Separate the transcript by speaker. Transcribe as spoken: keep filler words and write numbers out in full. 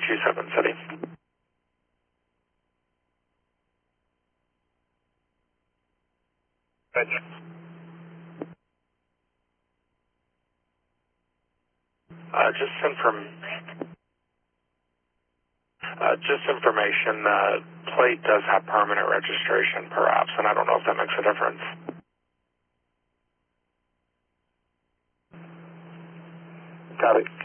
Speaker 1: two seven City.
Speaker 2: Roger.
Speaker 1: Uh, just inform, uh, just information, uh, plate does have permanent registration perhaps, and I don't know if that makes a difference.
Speaker 2: Copy.